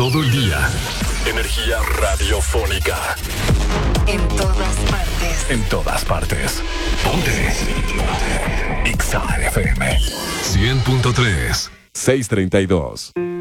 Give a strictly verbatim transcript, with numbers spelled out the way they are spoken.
todo el día. Energía radiofónica. En todas partes. En todas partes. Ponte. Ixa F M. cien punto tres. seiscientos treinta y dos.